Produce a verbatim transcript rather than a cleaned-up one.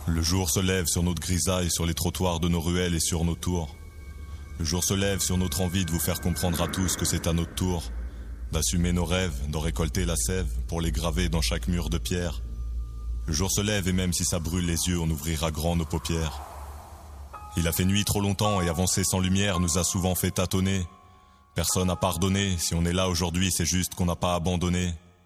Le jour se lève sur notre grisaille, sur les trottoirs de nos ruelles et sur nos tours. Le jour se lève sur notre envie de vous faire comprendre à tous que c'est à notre tour d'assumer nos rêves, d'en récolter la sève pour les graver dans chaque mur de pierre. Le jour se lève et même si ça brûle les yeux, on ouvrira grand nos paupières. Il a fait nuit trop longtemps et avancer sans lumière nous a souvent fait tâtonner. Personne n'a pardonné, si on est là aujourd'hui, c'est juste qu'on n'a pas abandonné.